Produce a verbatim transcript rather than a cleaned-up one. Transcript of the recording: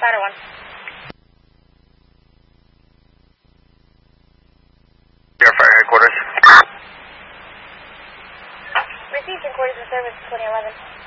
Ladder one. Air Fire Headquarters. Received in quarters of service twenty eleven.